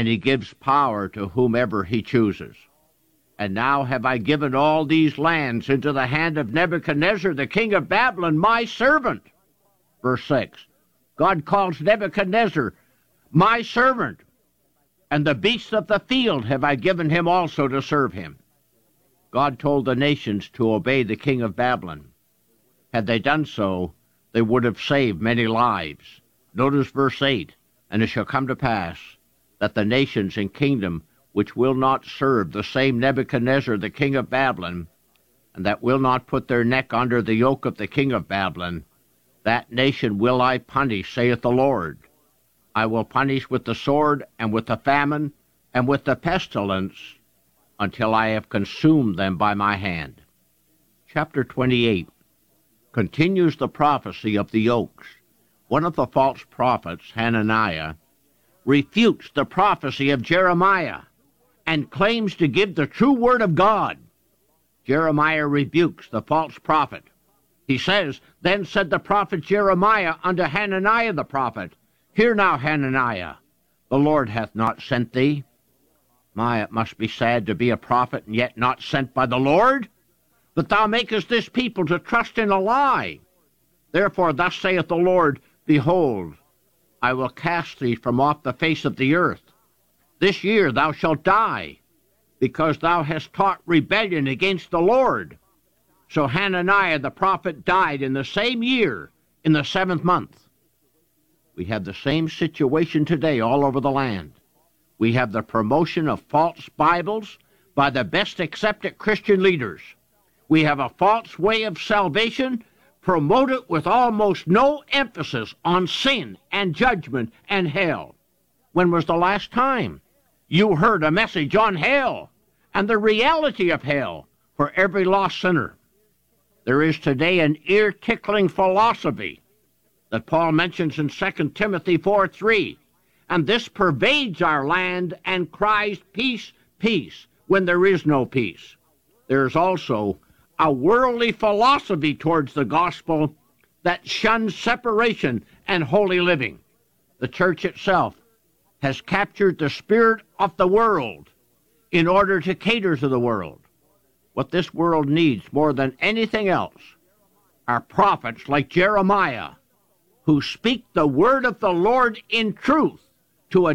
and he gives power to whomever he chooses. And now have I given all these lands into the hand of Nebuchadnezzar, the king of Babylon, my servant. Verse 6. God calls Nebuchadnezzar my servant, and the beasts of the field have I given him also to serve him. God told the nations to obey the king of Babylon. Had they done so, they would have saved many lives. Notice verse 8. And it shall come to pass that the nations and kingdom which will not serve the same Nebuchadnezzar, the king of Babylon, and that will not put their neck under the yoke of the king of Babylon, that nation will I punish, saith the Lord. I will punish with the sword, and with the famine, and with the pestilence, until I have consumed them by my hand. Chapter 28 continues the prophecy of the yokes. One of the false prophets, Hananiah, refutes the prophecy of Jeremiah and claims to give the true word of God. Jeremiah rebukes the false prophet. He says, Then said the prophet Jeremiah unto Hananiah the prophet, Hear now, Hananiah, the Lord hath not sent thee. My, it must be sad to be a prophet and yet not sent by the Lord, that thou makest this people to trust in a lie. Therefore thus saith the Lord, Behold, I will cast thee from off the face of the earth. This year thou shalt die, because thou hast taught rebellion against the Lord. So Hananiah the prophet died in the same year, in the 7th month. We have the same situation today all over the land. We have the promotion of false Bibles by the best accepted Christian leaders. We have a false way of salvation promoted with almost no emphasis on sin and judgment and hell. When was the last time you heard a message on hell and the reality of hell for every lost sinner? There is today an ear-tickling philosophy that Paul mentions in 2 Timothy 4:3, and this pervades our land and cries, Peace, peace, when there is no peace. There is also a worldly philosophy towards the gospel that shuns separation and holy living. The church itself has captured the spirit of the world in order to cater to the world. What this world needs more than anything else are prophets like Jeremiah, who speak the word of the Lord in truth to a